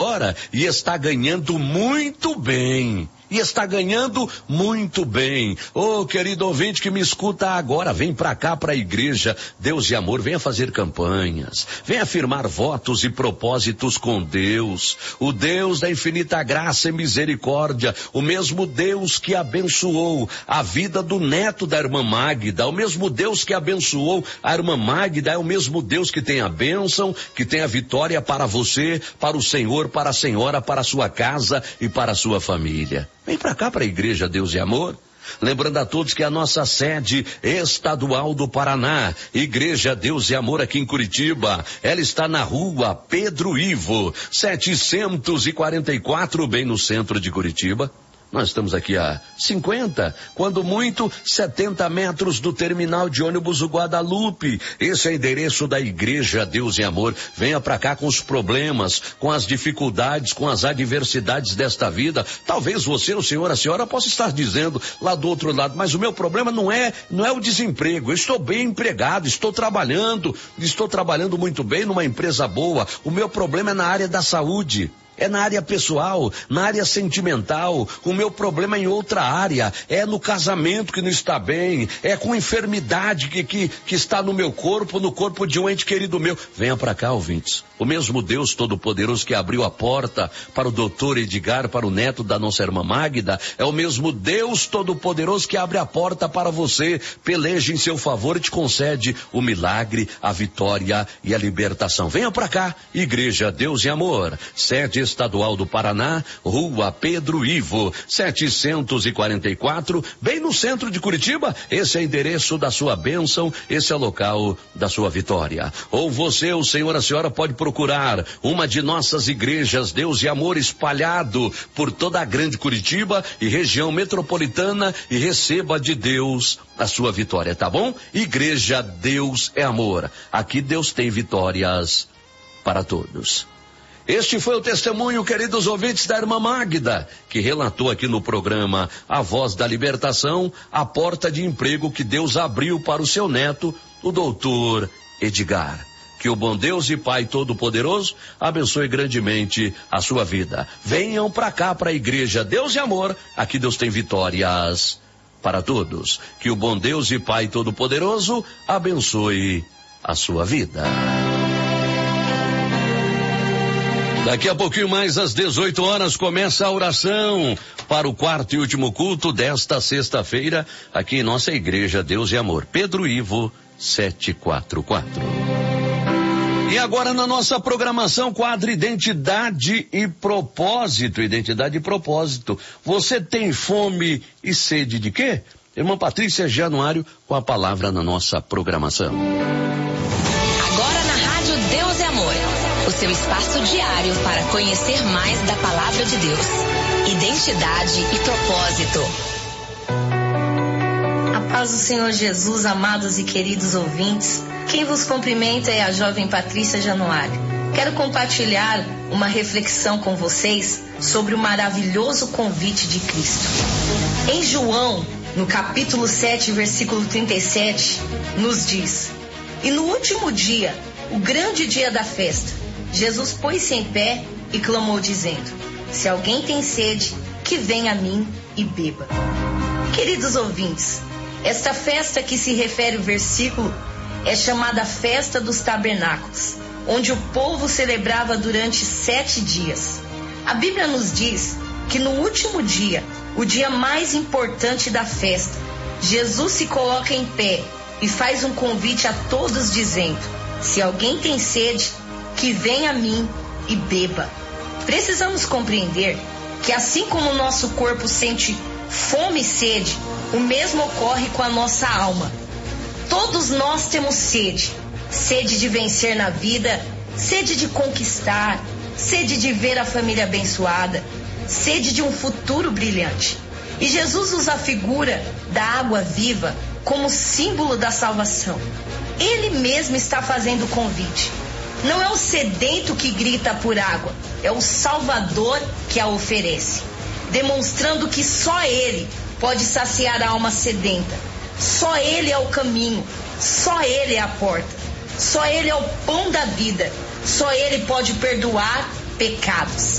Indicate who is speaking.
Speaker 1: agora e está ganhando muito bem. E está ganhando muito bem. Ô, querido ouvinte que me escuta agora, vem pra cá, pra igreja Deus e Amor, venha fazer campanhas, venha firmar votos e propósitos com Deus, o Deus da infinita graça e misericórdia, o mesmo Deus que abençoou a vida do neto da irmã Magda, o mesmo Deus que abençoou a irmã Magda, é o mesmo Deus que tem a bênção, que tem a vitória para você, para o Senhor, para a senhora, para a sua casa e para a sua família. Vem pra cá, pra igreja Deus e Amor. Lembrando a todos que a nossa sede estadual do Paraná, Igreja Deus e Amor aqui em Curitiba, ela está na rua Pedro Ivo, 744, bem no centro de Curitiba. Nós estamos aqui a 50, quando muito, 70 metros do terminal de ônibus Guadalupe. Esse é o endereço da Igreja Deus e Amor. Venha pra cá com os problemas, com as dificuldades, com as adversidades desta vida. Talvez você, o senhor, a senhora possa estar dizendo lá do outro lado, mas o meu problema não é o desemprego. Eu estou bem empregado, estou trabalhando muito bem numa empresa boa. O meu problema é na área da saúde. É na área pessoal, na área sentimental. O meu problema é em outra área. É no casamento que não está bem. É com enfermidade que está no meu corpo, no corpo de um ente querido meu. Venha pra cá, ouvintes. O mesmo Deus Todo-Poderoso que abriu a porta para o doutor Edgar, para o neto da nossa irmã Magda, é o mesmo Deus Todo-Poderoso que abre a porta para você, peleja em seu favor e te concede o milagre, a vitória e a libertação. Venha pra cá, Igreja Deus e Amor, sede estadual do Paraná, rua Pedro Ivo, 744, bem no centro de Curitiba. Esse é o endereço da sua bênção, esse é o local da sua vitória. Ou você, o senhor, a senhora pode procurar uma de nossas igrejas Deus e Amor espalhado por toda a grande Curitiba e região metropolitana e receba de Deus a sua vitória, tá bom? Igreja Deus é Amor. Aqui Deus tem vitórias para todos. Este foi o testemunho, queridos ouvintes, da irmã Magda, que relatou aqui no programa A Voz da Libertação, a porta de emprego que Deus abriu para o seu neto, o doutor Edgar. Que o bom Deus e Pai Todo-Poderoso abençoe grandemente a sua vida. Venham pra cá, pra Igreja Deus e Amor, aqui Deus tem vitórias para todos. Que o bom Deus e Pai Todo-Poderoso abençoe a sua vida. Daqui a pouquinho mais, às 18 horas, começa a oração para o quarto e último culto desta sexta-feira, aqui em nossa Igreja Deus e Amor. Pedro Ivo, 744. E agora na nossa programação, quadro Identidade e Propósito. Identidade e Propósito. Você tem fome e sede de quê? Irmã Patrícia Januário com a palavra na nossa programação.
Speaker 2: Agora na Rádio Deus e Amor. O seu espaço diário para conhecer mais da Palavra de Deus. Identidade e propósito.
Speaker 3: A paz do Senhor Jesus, amados e queridos ouvintes. Quem vos cumprimenta é a jovem Patrícia Januário. Quero compartilhar uma reflexão com vocês sobre o maravilhoso convite de Cristo. Em João, no capítulo 7, versículo 37, nos diz: E no último dia, o grande dia da festa, Jesus pôs-se em pé e clamou dizendo: Se alguém tem sede, que venha a mim e beba. Queridos ouvintes, esta festa que se refere o versículo é chamada Festa dos Tabernáculos, onde o povo celebrava durante 7 dias. A Bíblia nos diz que no último dia, o dia mais importante da festa, Jesus se coloca em pé e faz um convite a todos dizendo: Se alguém tem sede, que venha a mim e beba. Precisamos compreender que assim como o nosso corpo sente fome e sede, o mesmo ocorre com a nossa alma. Todos nós temos sede. Sede de vencer na vida, sede de conquistar, sede de ver a família abençoada, sede de um futuro brilhante. E Jesus usa a figura da água viva como símbolo da salvação. Ele mesmo está fazendo o convite. Não é o sedento que grita por água, é o Salvador que a oferece, demonstrando que só Ele pode saciar a alma sedenta. Só Ele é o caminho, só Ele é a porta, só Ele é o pão da vida, só Ele pode perdoar pecados.